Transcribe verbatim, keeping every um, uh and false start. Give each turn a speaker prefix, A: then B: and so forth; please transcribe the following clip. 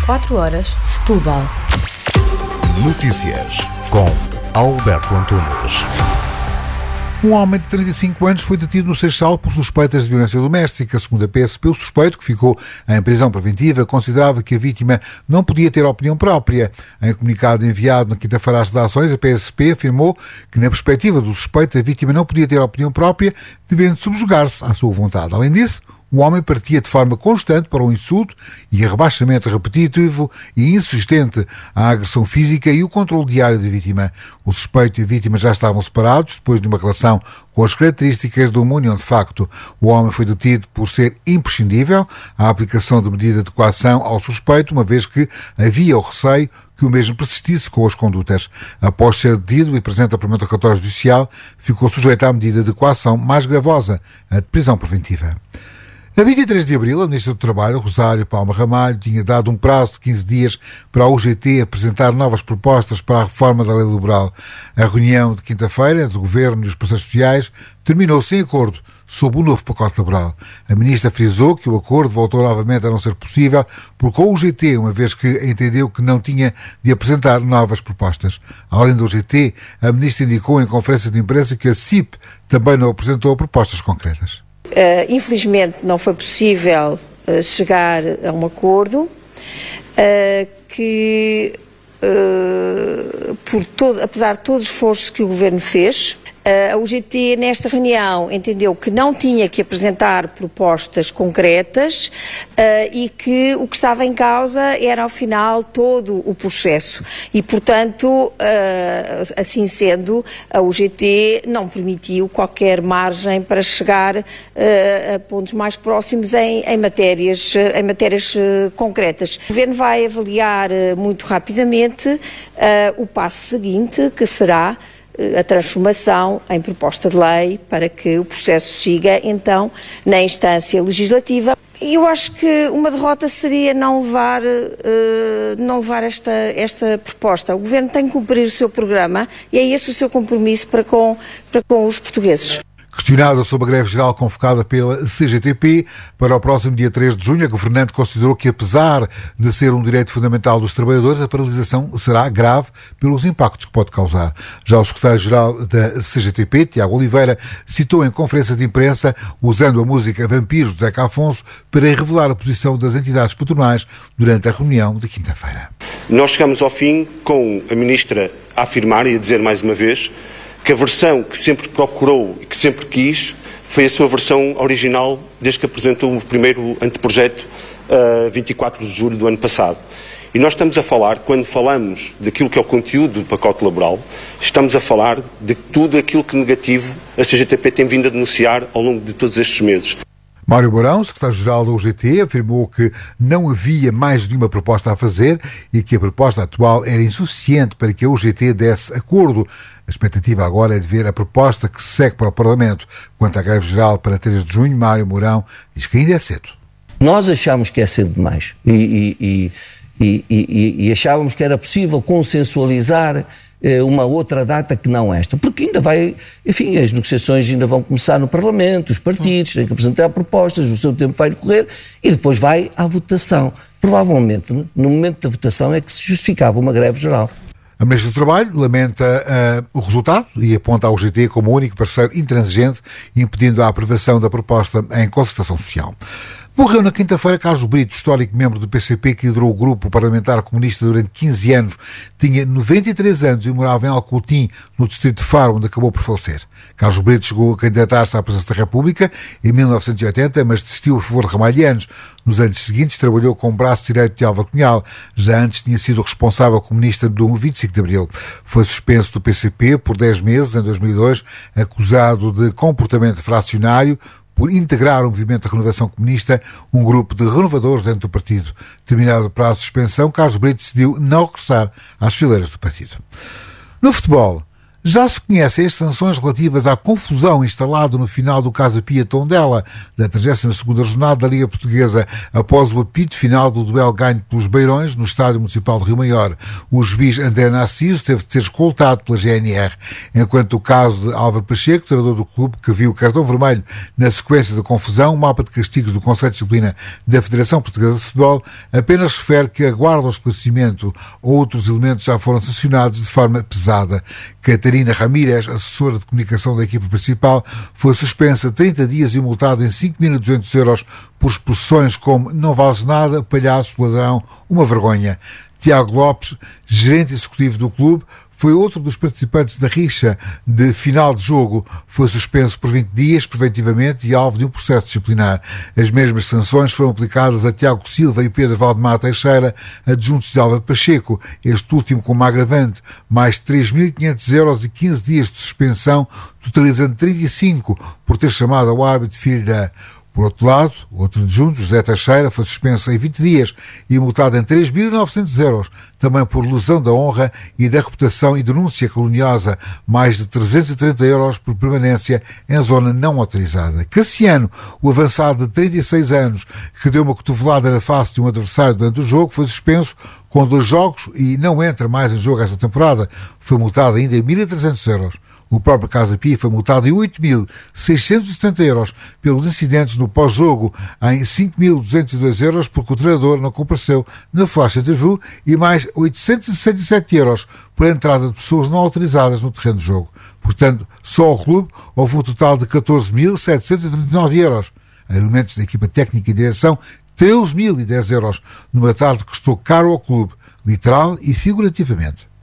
A: quatro horas, Setúbal.
B: Notícias com Alberto Antunes. Um homem de trinta e cinco anos foi detido no Seixal por suspeitas de violência doméstica. Segundo a P S P, o suspeito, que ficou em prisão preventiva, considerava que a vítima não podia ter opinião própria. Em comunicado enviado na quinta-feira às redações, a P S P afirmou que, na perspectiva do suspeito, a vítima não podia ter opinião própria, devendo subjugar-se à sua vontade. Além disso, o homem partia de forma constante para o insulto e rebaixamento repetitivo e insistente à agressão física e o controle diário da vítima. O suspeito e a vítima já estavam separados depois de uma relação com as características de uma união de facto. O homem foi detido por ser imprescindível a aplicação de medida de coação ao suspeito, uma vez que havia o receio que o mesmo persistisse com as condutas. Após ser detido e presente a primeiro relatório judicial, ficou sujeito à medida de coação mais gravosa, a de prisão preventiva. A vinte e três de abril, a Ministra do Trabalho, Rosário Palma Ramalho, tinha dado um prazo de quinze dias para a U G T apresentar novas propostas para a reforma da lei laboral. A reunião de quinta-feira entre o Governo e os parceiros sociais terminou sem acordo sobre o novo pacote laboral. A Ministra frisou que o acordo voltou novamente a não ser possível porque a U G T, uma vez que entendeu que não tinha de apresentar novas propostas. Além da U G T, a Ministra indicou em conferência de imprensa que a C I P também não apresentou propostas concretas.
C: Uh, infelizmente não foi possível uh, chegar a um acordo uh, que, uh, por todo, apesar de todo o esforço que o Governo fez, uh, a U G T nesta reunião entendeu que não tinha que apresentar propostas concretas uh, e que o que estava em causa era ao final todo o processo e, portanto, uh, assim sendo, a U G T não permitiu qualquer margem para chegar uh, a pontos mais próximos em, em matérias, em matérias uh, concretas. O Governo vai avaliar uh, muito rapidamente uh, o passo seguinte, que será a transformação em proposta de lei para que o processo siga, então, na instância legislativa. E eu acho que uma derrota seria não levar, uh, não levar esta, esta proposta. O Governo tem que cumprir o seu programa e é esse o seu compromisso para com, para com os portugueses.
B: Questionada sobre a greve geral convocada pela C G T P para o próximo dia três de junho, a governante considerou que, apesar de ser um direito fundamental dos trabalhadores, a paralisação será grave pelos impactos que pode causar. Já o secretário-geral da C G T P, Tiago Oliveira, citou em conferência de imprensa, usando a música Vampiros de Zeca Afonso, para revelar a posição das entidades patronais durante a reunião de quinta-feira.
D: Nós chegamos ao fim com a Ministra a afirmar e a dizer mais uma vez que a versão que sempre procurou e que sempre quis foi a sua versão original desde que apresentou o primeiro anteprojeto a uh, vinte e quatro de julho do ano passado. E nós estamos a falar, quando falamos daquilo que é o conteúdo do pacote laboral, estamos a falar de tudo aquilo que negativo a C G T P tem vindo a denunciar ao longo de todos estes meses.
B: Mário Mourão, secretário-geral da U G T, afirmou que não havia mais nenhuma proposta a fazer e que a proposta atual era insuficiente para que a U G T desse acordo. A expectativa agora é de ver a proposta que segue para o Parlamento. Quanto à greve geral para três de junho, Mário Mourão diz que ainda é cedo.
E: Nós achamos que é cedo demais e, e, e, e, e achávamos que era possível consensualizar uma outra data que não esta, porque ainda vai, enfim, as negociações ainda vão começar no Parlamento, os partidos têm que apresentar propostas, o seu tempo vai decorrer e depois vai à votação. Provavelmente, no momento da votação é que se justificava uma greve geral.
B: A Ministra do Trabalho lamenta uh, o resultado e aponta a U G T como o único parceiro intransigente, impedindo a aprovação da proposta em concertação social. Morreu na quinta-feira Carlos Brito, histórico membro do P C P que liderou o grupo parlamentar comunista durante quinze anos. Tinha noventa e três anos e morava em Alcotim, no distrito de Faro, onde acabou por falecer. Carlos Brito chegou a candidatar-se à presidência da República em mil novecentos e oitenta, mas desistiu a favor de ramalhianos. Nos anos seguintes trabalhou como braço direito de Álvaro Cunhal. Já antes tinha sido responsável comunista do vinte e cinco de abril. Foi suspenso do P C P por dez meses, em dois mil e dois, acusado de comportamento fracionário, por integrar o movimento de renovação comunista, um grupo de renovadores dentro do partido. Terminado o prazo de suspensão, Carlos Brito decidiu não regressar às fileiras do partido. No futebol, Já se conhecem as sanções relativas à confusão instalada no final do Casa Pia Tondela, da trigésima segunda jornada da Liga Portuguesa, após o apito final do duelo ganho pelos Beirões no Estádio Municipal de Rio Maior. O juiz André Narciso teve de ser escoltado pela G N R, enquanto o caso de Álvaro Pacheco, treinador do clube, que viu o cartão vermelho na sequência da confusão, o mapa de castigos do Conselho de Disciplina da Federação Portuguesa de Futebol, apenas refere que aguarda o esclarecimento. Outros elementos já foram sancionados de forma pesada. Catarina Ramírez, assessora de comunicação da equipa principal, foi suspensa trinta dias e multada em cinco mil e duzentos euros por expressões como "não vales nada", "palhaço", "ladrão", "uma vergonha". Tiago Lopes, gerente executivo do clube, foi outro dos participantes da rixa de final de jogo. Foi suspenso por vinte dias preventivamente e alvo de um processo disciplinar. As mesmas sanções foram aplicadas a Tiago Silva e Pedro Valdemar Teixeira, adjuntos de Álvaro Pacheco, este último com uma agravante, mais três mil e quinhentos euros e quinze dias de suspensão, totalizando trinta e cinco por ter chamado ao árbitro filho da... Por outro lado, outro adjunto, José Teixeira, foi suspenso em vinte dias e multado em três mil e novecentos euros, também por lesão da honra e da reputação e denúncia caluniosa, mais de trezentos e trinta euros por permanência em zona não autorizada. Cassiano, o avançado de trinta e seis anos, que deu uma cotovelada na face de um adversário durante o jogo, foi suspenso com dois jogos e não entra mais em jogo esta temporada. Foi multado ainda em mil e trezentos euros. O próprio Casa Pia foi multado em oito mil seiscentos e setenta euros pelos incidentes no pós-jogo, em cinco mil duzentos e dois euros porque o treinador não compareceu na flash interview e mais oitocentos e sessenta e sete euros por entrada de pessoas não autorizadas no terreno de jogo. Portanto, só ao clube houve um total de catorze mil setecentos e trinta e nove euros. A elementos da equipa técnica e direção, treze mil e dez euros, numa tarde que custou caro ao clube, literal e figurativamente.